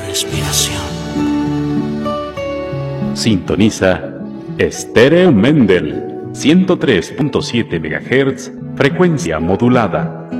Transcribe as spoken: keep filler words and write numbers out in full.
respiración. Sintoniza Estéreo Mendel, ciento tres punto siete megahertz, frecuencia modulada.